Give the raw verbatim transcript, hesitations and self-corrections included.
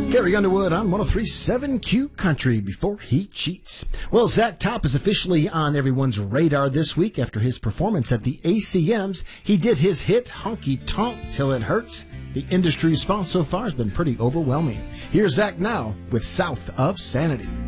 Carrie Underwood on one oh three point seven Q Country Before He Cheats. Well, Zach Top is officially on everyone's radar this week after his performance at the A C Ms. He did his hit Honky Tonk Till It Hurts. The industry response so far has been pretty overwhelming. Here's Zach now with South of Sanity.